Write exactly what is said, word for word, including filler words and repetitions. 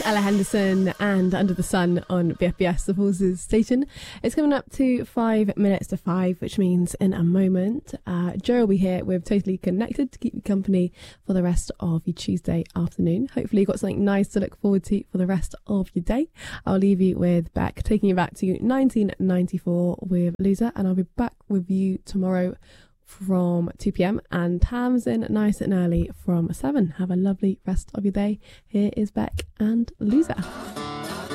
Ella Henderson and Under the Sun on B F B S, the Forces station. It's coming up to five minutes to five, which means in a moment, uh, Joe will be here with Totally Connected to keep you company for the rest of your Tuesday afternoon. Hopefully you've got something nice to look forward to for the rest of your day. I'll leave you with Beck, taking you back to nineteen ninety-four with Loser, and I'll be back with you tomorrow from two p.m. and Tamsin nice and early from seven. Have a lovely rest of your day. Here is Beck and Loser.